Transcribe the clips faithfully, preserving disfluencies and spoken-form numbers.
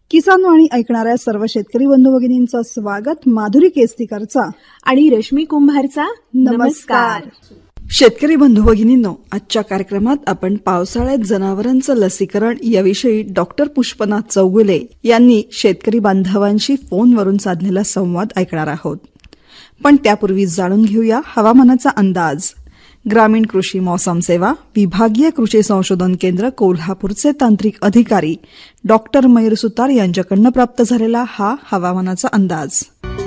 किसान वाणी ऐकणाऱ्या सर्व शेतकरी बंधू भगिनींचं स्वागत. माधुरी केसतीकरचा आणि रश्मी कुंभारचा नमस्कार. शेतकरी बंधू भगिनींनो, आजच्या कार्यक्रमात आपण पावसाळ्यात जनावरांचं लसीकरण याविषयी डॉक्टर पुष्पनाथ चौगुले यांनी शेतकरी बांधवांशी फोनवरून साधलेला संवाद ऐकणार आहोत. पण त्यापूर्वी जाणून घेऊया हवामानाचा अंदाज. ग्रामीण कृषी मौसम सेवा विभागीय कृषी संशोधन केंद्र कोल्हापूरचे तांत्रिक अधिकारी डॉक्टर मयूर सुतार यांच्याकडून प्राप्त झालेला हा हवामानाचा अंदाज.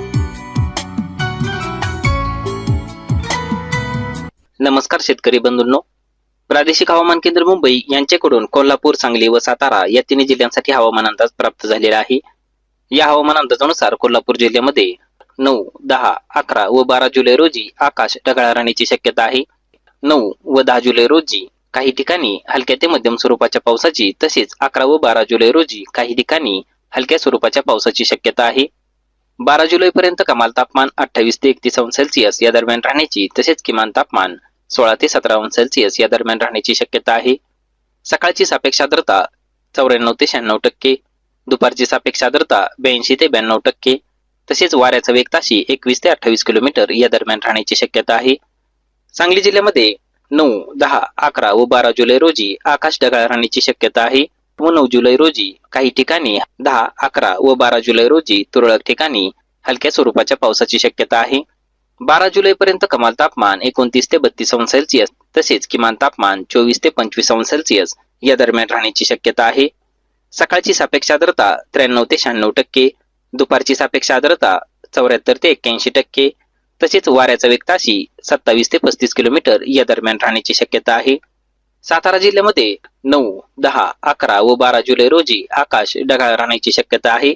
नमस्कार शेतकरी बंधूंनो, प्रादेशिक हवामान केंद्र मुंबई यांच्याकडून कोल्हापूर, सांगली व सातारा या तिन्ही जिल्ह्यांसाठी हवामान अंदाज प्राप्त झालेला आहे. या हवामान अंदाजानुसार कोल्हापूर जिल्ह्यामध्ये नऊ, दहा, अकरा व बारा जुलै रोजी आकाश ढगाळ राहण्याची शक्यता आहे. नऊ व दहा जुलै रोजी काही ठिकाणी हलक्या ते मध्यम स्वरूपाच्या पावसाची तसेच अकरा व बारा जुलै रोजी काही ठिकाणी हलक्या स्वरूपाच्या पावसाची शक्यता आहे. बारा जुलै पर्यंत कमाल तापमान अठ्ठावीस ते एकतीस अंश सेल्सिअस या दरम्यान राहण्याची तसेच किमान तापमान सोळा ते सतरा अंश सेल्सिअस या दरम्यान राहण्याची शक्यता आहे. सकाळची सापेक्ष आर्द्रता चौऱ्याण्णव ते शहाण्णव टक्के, दुपारची सापेक्ष आर्द्रता ब्याऐंशी ते ब्याण्णव टक्के, तसेच वाऱ्याचा वेग ताशी एकवीस ते अठ्ठावीस किलोमीटर या दरम्यान राहण्याची शक्यता आहे. सांगली जिल्ह्यामध्ये नऊ, दहा, अकरा व बारा जुलै रोजी आकाश ढगाळ राहण्याची शक्यता आहे व नऊ जुलै रोजी काही ठिकाणी, दहा, अकरा व बारा जुलै रोजी तुरळक ठिकाणी हलक्या स्वरूपाच्या पावसाची शक्यता आहे. बारा जुलै पर्यंत कमाल तापमान एकोणतीस ते बत्तीस अंश सेल्सिअस तसेच किमान तापमान चोवीस ते पंचवीस अंश सेल्सिअस या दरम्यान राहण्याची शक्यता आहे. सकाळची सापेक्ष आर्द्रता त्र्याण्णव ते शहाण्णव टक्के, दुपारची सापेक्ष आर्द्रता चौऱ्याहत्तर ते एक्क्याऐंशी टक्के, तसेच वाऱ्याचा वेग ताशी सत्तावीस ते पस्तीस किलोमीटर या दरम्यान राहण्याची शक्यता आहे. सातारा जिल्ह्यामध्ये नऊ, दहा, अकरा व बारा जुलै रोजी आकाश ढगाळ राहण्याची शक्यता आहे.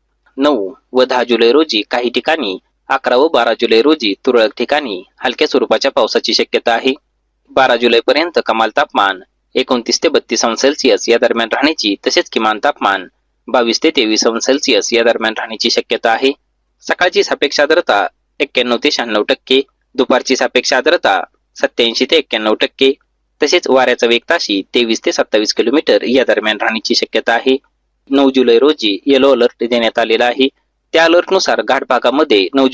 नऊ व दहा जुलै रोजी काही ठिकाणी, अकरा व बारा जुलै रोजी तुरळक ठिकाणी हलक्या स्वरूपाच्या पावसाची शक्यता आहे. बारा जुलै पर्यंत कमाल तापमान एकोणतीस ते बत्तीस अंश सेल्सिअस या दरम्यान राहण्याची तसेच किमान तापमान बावीस ते तेवीस अंश सेल्सिअस या दरम्यान राहण्याची शक्यता आहे. सकाळची सापेक्ष आर्द्रता एक्क्याण्णव ते शहाण्णव टक्के, दुपारची सापेक्ष आर्द्रता सत्याऐंशी ते एक्क्याण्णव टक्के, तसेच वाऱ्याचा वेग ताशी तेवीस ते सत्तावीस किलोमीटर या दरम्यान राहण्याची शक्यता आहे. नऊ जुलै रोजी येलो अलर्ट देण्यात आलेला आहे. त्या अलर्टनुसार घाट भागामध्ये नऊ